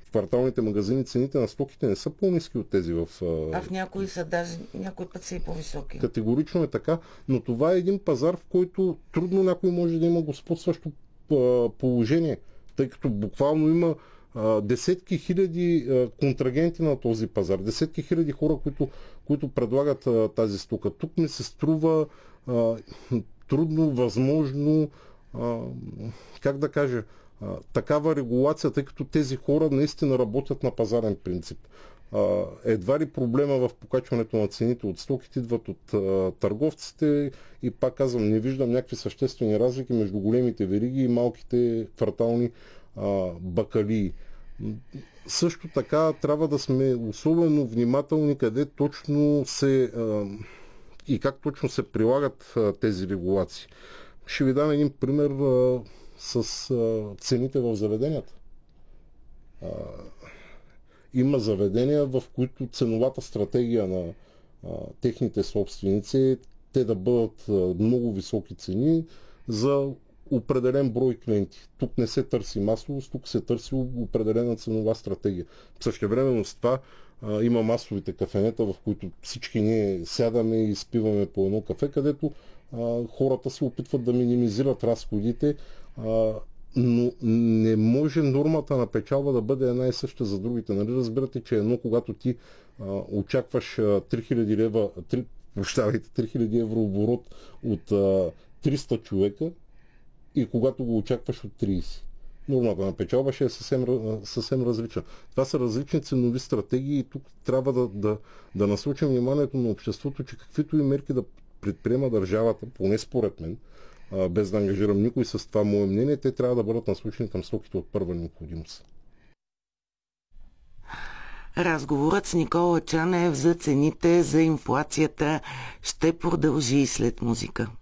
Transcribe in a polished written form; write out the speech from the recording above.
кварталните магазини цените на стоките не са по-ниски от тези в... А в някои са даже, някой път са и по-високи. Категорично е така, но това е един пазар, в който трудно някой може да има господстващо положение, тъй като буквално има десетки хиляди контрагенти на този пазар, десетки хиляди хора, които предлагат тази стока. Тук ми се струва трудно, възможно, как да кажа, такава регулация, тъй като тези хора наистина работят на пазарен принцип. Едва ли проблема в покачването на цените от стоките идват от търговците и пак казвам, не виждам някакви съществени разлики между големите вериги и малките квартални бакалии. Също така трябва да сме особено внимателни къде точно се и как точно се прилагат тези регулации. Ще ви дам един пример с цените в заведенията. Има заведения, в които ценовата стратегия на техните собственици е те да бъдат много високи цени за определен брой клиенти. Тук не се търси масовост, тук се търси определена ценова стратегия. Същевременно с това има масовите кафенета, в които всички ние сядаме и изпиваме по едно кафе, където хората се опитват да минимизират разходите, но не може нормата на печалба да бъде една и съща за другите. Нали разбирате, че когато ти очакваш 3000 евро оборот от 300 човека и когато го очакваш от 30. Нормата на печалба ще е съвсем различна. Това са различни ценови стратегии и тук трябва да насочим вниманието на обществото, че каквито и мерки да предприема държавата, поне според мен, без да ангажирам никой с това мое мнение, те трябва да бъдат насочени към стоките от първа необходимост. Разговорът с Никола Чанев за цените, за инфлацията ще продължи след музика.